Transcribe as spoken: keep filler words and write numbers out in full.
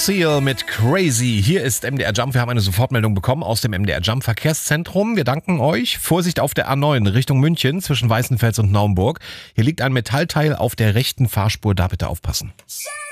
Seal mit Crazy. Hier ist M D R Jump. Wir haben eine Sofortmeldung bekommen aus dem M D R Jump Verkehrszentrum. Wir danken euch. Vorsicht auf der A neun Richtung München zwischen Weißenfels und Naumburg. Hier liegt ein Metallteil auf der rechten Fahrspur. Da bitte aufpassen.